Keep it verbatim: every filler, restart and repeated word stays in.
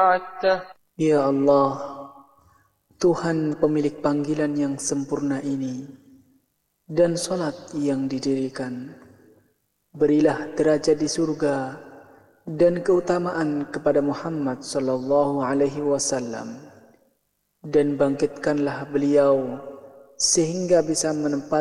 Ya Allah, Tuhan pemilik panggilan yang sempurna ini dan salat yang didirikan, berilah derajat di surga dan keutamaan kepada Muhammad sallallahu alaihi wasallam, dan bangkitkanlah beliau sehingga bisa menempati